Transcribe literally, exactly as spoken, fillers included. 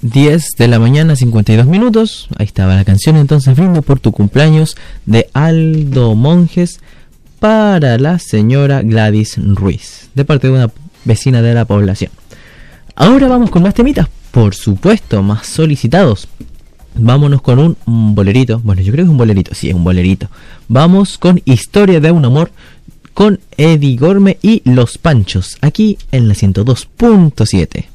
diez de la mañana, cincuenta y dos minutos. Ahí estaba la canción, entonces, Brindo por tu cumpleaños, de Aldo Monjes, para la señora Gladys Ruiz, de parte de una vecina de la población. Ahora vamos con más temitas, por supuesto, más solicitados. Vámonos con un, un bolerito. Bueno, yo creo que es un bolerito, sí, es un bolerito. Vamos con Historia de un amor, con Eddie Gorme y Los Panchos, aquí en la ciento dos punto siete.